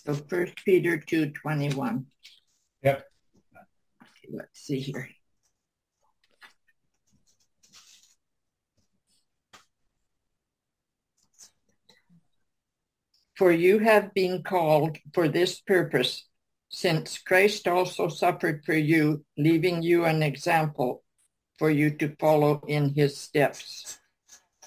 So 1 Peter 2:21. Yep. Okay, let's see here. For you have been called for this purpose, since Christ also suffered for you, leaving you an example for you to follow in his steps.